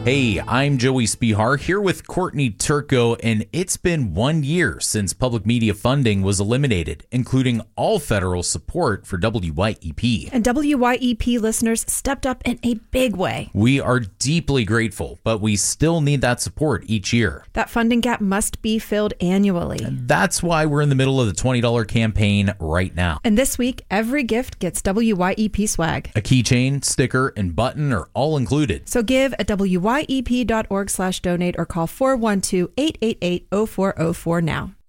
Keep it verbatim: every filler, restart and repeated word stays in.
Hey, I'm Joey Spihar here with Courtney Turco, and it's been one year since public media funding was eliminated, including all federal support for W Y E P. And W Y E P listeners stepped up in a big way. We are deeply grateful, but we still need that support each year. That funding gap must be filled annually. And that's why we're in the middle of the twenty dollars campaign right now. And this week, every gift gets W Y E P swag. A keychain, sticker, and button are all included. So give at W Y E P dot org slash donate or call four one two, eight eight eight, zero four zero four now.